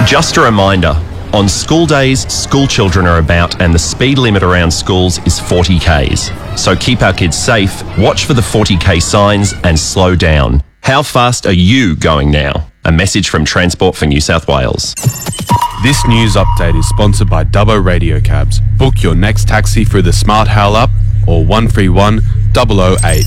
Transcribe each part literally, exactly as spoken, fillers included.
Just a reminder, on school days, school children are about and the speed limit around schools is forty kays. So keep our kids safe, watch for the forty k signs and slow down. How fast are you going now? A message from Transport for New South Wales. This news update is sponsored by Dubbo Radio Cabs. Book your next taxi through the Smart Hail app or one three one, zero zero eight.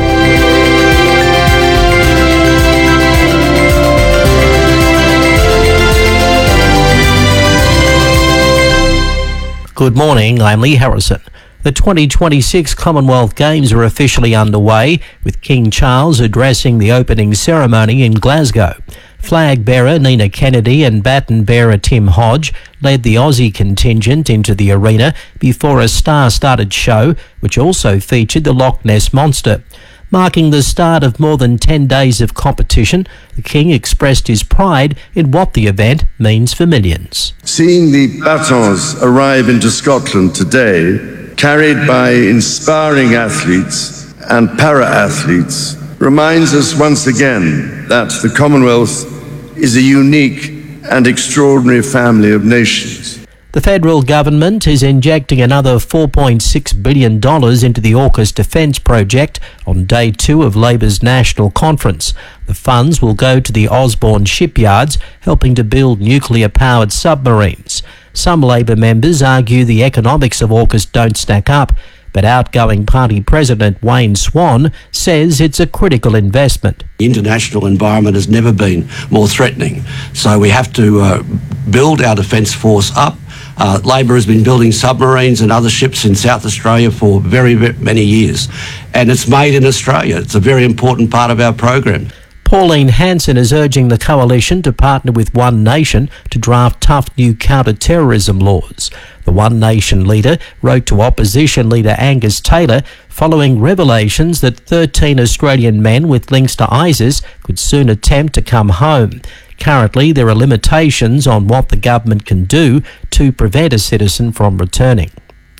Good morning, I'm Lee Harrison. The twenty twenty-six Commonwealth Games are officially underway, with King Charles addressing the opening ceremony in Glasgow. Flag bearer Nina Kennedy and baton bearer Tim Hodge led the Aussie contingent into the arena before a star-studded show, which also featured the Loch Ness Monster. Marking the start of more than ten days of competition, the King expressed his pride in what the event means for millions. Seeing the batons arrive into Scotland today, carried by inspiring athletes and para-athletes, reminds us once again that the Commonwealth is a unique and extraordinary family of nations. The federal government is injecting another four point six billion dollars into the AUKUS defence project on day two of Labor's national conference. The funds will go to the Osborne shipyards, helping to build nuclear-powered submarines. Some Labor members argue the economics of AUKUS don't stack up, but outgoing party president Wayne Swan says it's a critical investment. The international environment has never been more threatening, so we have to uh, build our defence force up. Uh, Labor has been building submarines and other ships in South Australia for very, very many years, and it's made in Australia. It's a very important part of our program. Pauline Hanson is urging the coalition to partner with One Nation to draft tough new counter-terrorism laws. The One Nation leader wrote to opposition leader Angus Taylor following revelations that thirteen Australian men with links to ISIS could soon attempt to come home. Currently, there are limitations on what the government can do to prevent a citizen from returning.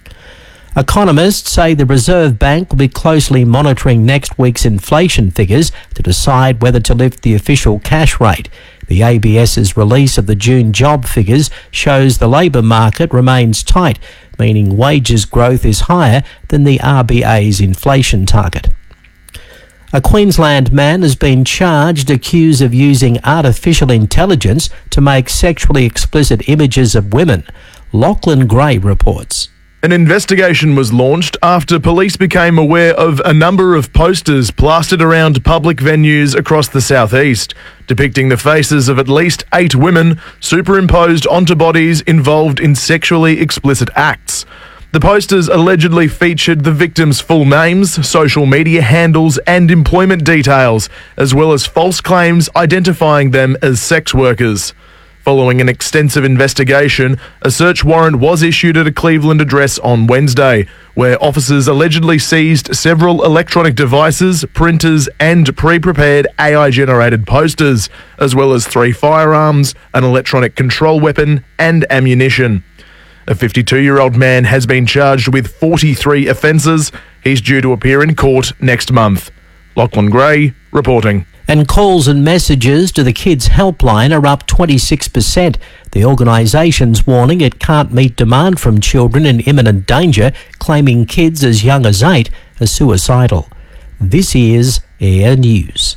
Economists say the Reserve Bank will be closely monitoring next week's inflation figures to decide whether to lift the official cash rate. The ABS's release of the June job figures shows the labour market remains tight, meaning wages growth is higher than the R B A's inflation target. A Queensland man has been charged accused of using artificial intelligence to make sexually explicit images of women. Lachlan Gray reports. An investigation was launched after police became aware of a number of posters plastered around public venues across the southeast, depicting the faces of at least eight women superimposed onto bodies involved in sexually explicit acts. The posters allegedly featured the victims' full names, social media handles and employment details, as well as false claims identifying them as sex workers. Following an extensive investigation, a search warrant was issued at a Cleveland address on Wednesday, where officers allegedly seized several electronic devices, printers and pre-prepared A I-generated posters, as well as three firearms, an electronic control weapon and ammunition. A fifty-two-year-old man has been charged with forty-three offences. He's due to appear in court next month. Lachlan Gray reporting. And calls and messages to the Kids Helpline are up twenty-six percent. The organisation's warning it can't meet demand from children in imminent danger, claiming kids as young as eight are suicidal. This is Air News.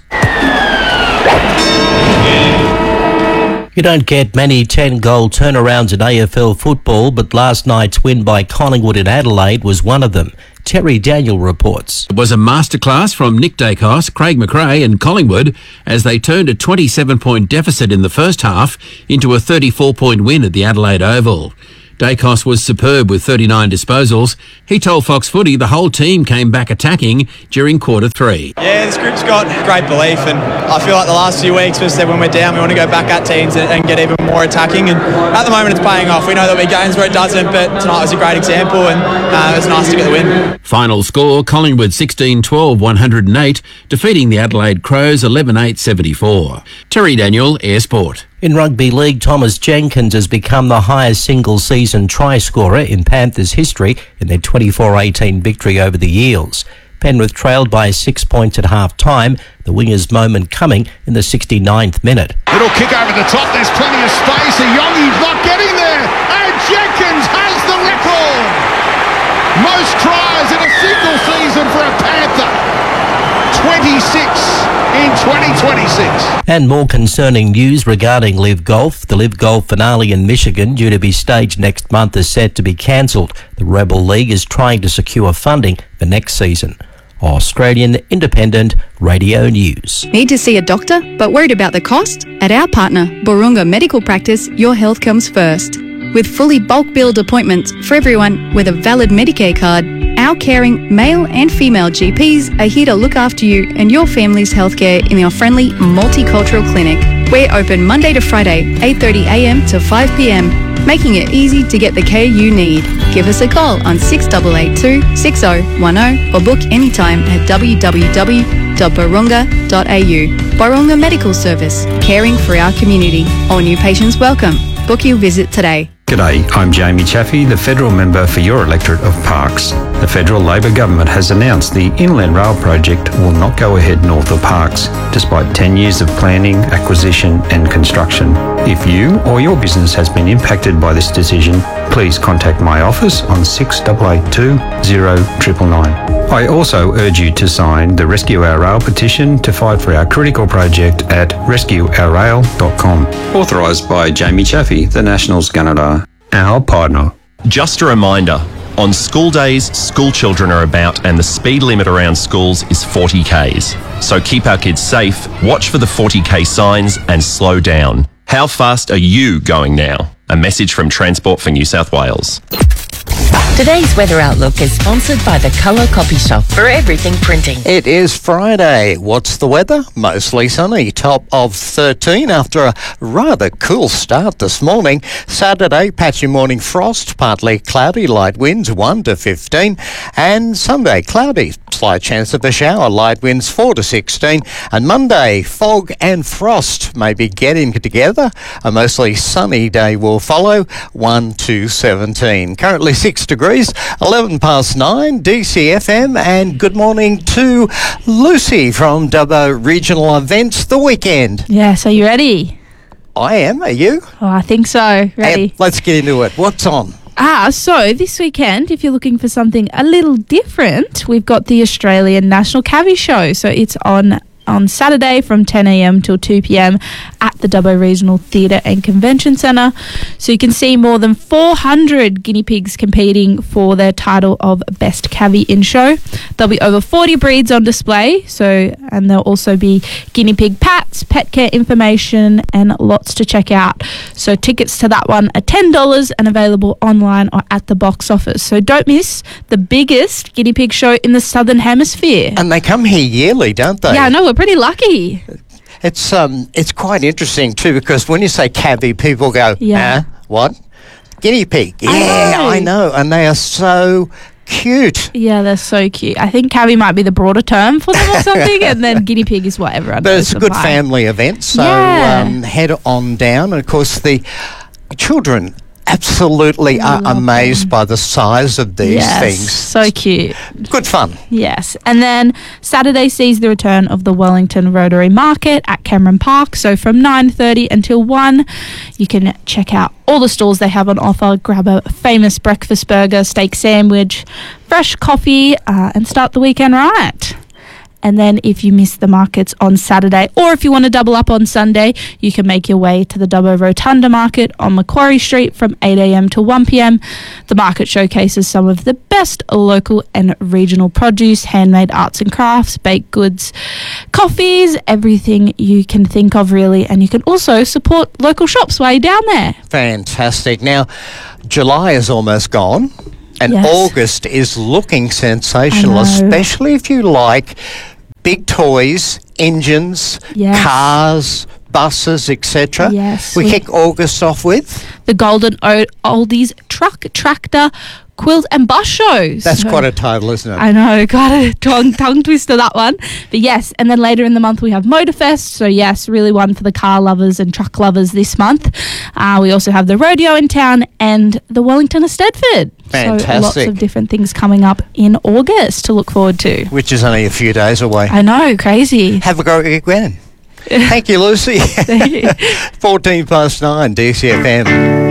You don't get many ten-goal turnarounds in A F L football, but last night's win by Collingwood in Adelaide was one of them. Terry Daniel reports. It was a masterclass from Nick Dacos, Craig McRae and Collingwood as they turned a twenty-seven point deficit in the first half into a thirty-four point win at the Adelaide Oval. Dacos was superb with thirty-nine disposals. He told Fox Footy the whole team came back attacking during quarter three. Yeah, this group's got great belief, and I feel like the last few weeks, especially when we're down, we want to go back at teams and, and get even more attacking, and at the moment it's paying off. We know there'll be games where it doesn't, but tonight was a great example, and uh, it was nice to get the win. Final score, Collingwood sixteen twelve one hundred eight, defeating the Adelaide Crows eleven eight seventy-four. Terry Daniel, Air Sport. In rugby league, Thomas Jenkins has become the highest single-season try scorer in Panthers history in their twenty-four eighteen victory over the Eels. Penrith trailed by six points at half-time, the winger's moment coming in the sixty-ninth minute. Little kick over the top, there's plenty of space. Iyongi's not getting there, and Jenkins has the record. Most tries in a single season for a Panther. twenty-six in twenty twenty-six. And more concerning news regarding Live Golf. The Live Golf finale in Michigan, due to be staged next month, is set to be cancelled. The Rebel League is trying to secure funding for next season. Australian Independent Radio News. Need to see a doctor but worried about the cost? At our partner, Borunga Medical Practice, your health comes first. With fully bulk billed appointments for everyone with a valid Medicare card, our caring male and female G Ps are here to look after you and your family's healthcare in our friendly multicultural clinic. We're open Monday to Friday, eight thirty a m to five p m, making it easy to get the care you need. Give us a call on six eight eight two, six zero one zero or book anytime at w w w dot barunga dot a u. Barunga Medical Service, caring for our community. All new patients welcome. Book your visit today. G'day, I'm Jamie Chaffey, the federal member for your electorate of Parkes. The federal Labor government has announced the Inland Rail project will not go ahead north of Parkes, despite ten years of planning, acquisition and construction. If you or your business has been impacted by this decision, please contact my office on six eight eight two, zero nine nine nine. I also urge you to sign the Rescue Our Rail petition to fight for our critical project at rescue our rail dot com. Authorised by Jamie Chaffey, the Nationals Gunnedah, our partner. Just a reminder, on school days, school children are about and the speed limit around schools is forty kays. So keep our kids safe, watch for the forty k signs and slow down. How fast are you going now? A message from Transport for New South Wales. Today's weather outlook is sponsored by the Colour Copy Shop for everything printing. It is Friday. What's the weather? Mostly sunny. Top of thirteen after a rather cool start this morning. Saturday, patchy morning frost, partly cloudy, light winds one to fifteen. And Sunday, cloudy, slight chance of a shower, light winds four to sixteen. And Monday, fog and frost maybe getting together. A mostly sunny day will follow, one to seventeen. Currently six degrees, eleven past nine, D C F M, and good morning to Lucy from Dubbo Regional Events, the weekend. Yes, are you ready? I am, are you? Oh, I think so. Ready? And let's get into it. What's on? Ah, so this weekend, if you're looking for something a little different, we've got the Australian National Cavi Show. So it's on on Saturday from ten a m till two p m at the Dubbo Regional Theatre and Convention Centre. So you can see more than four hundred guinea pigs competing for their title of Best Cavi in Show. There'll be over forty breeds on display, so and there'll also be guinea pig pats, pet care information and lots to check out. So tickets to that one are ten dollars and available online or at the box office. So don't miss the biggest guinea pig show in the Southern Hemisphere. And they come here yearly, don't they? Yeah, I know. We're pretty lucky. It's um, it's quite interesting too, because when you say cavi, people go, yeah, ah, what? Guinea pig? Yeah, I know. I know, and they are so cute. Yeah, they're so cute. I think cavi might be the broader term for them or something, and then guinea pig is what everyone But knows it's a them good by. family event, so Yeah. um, head on down. And of course, the children absolutely are amazed by the size of these Yes, things. so cute. Good fun. Yes. And then Saturday sees the return of the Wellington Rotary Market at Cameron Park. So from nine thirty until one, you can check out all the stalls they have on offer, grab a famous breakfast burger, steak sandwich, fresh coffee, uh, and start the weekend right. And then if you miss the markets on Saturday, or if you want to double up on Sunday, you can make your way to the Dubbo Rotunda Market on Macquarie Street from eight a m to one p m. The market showcases some of the best local and regional produce, handmade arts and crafts, baked goods, coffees, everything you can think of really. And you can also support local shops while you're down there. Fantastic. Now, July is almost gone. And Yes. August is looking sensational, I know. especially if you like big toys, engines, Yes. cars, buses, et cetera. Yes, We we- kick August off with The Golden o- Oldies Truck Tractor Quilt and Bus Show. That's So- quite a title, isn't it? I know, got a tongue, tongue twister, that one. But yes, and then later in the month we have Motorfest. So yes, really one for the car lovers and truck lovers this month. Uh, we also have the rodeo in town and the Wellington of Stedford. Fantastic. So lots of different things coming up in August to look forward to. Which is only a few days away. I know, crazy. Have a great weekend. Thank you, Lucy. fourteen past nine, D C F M.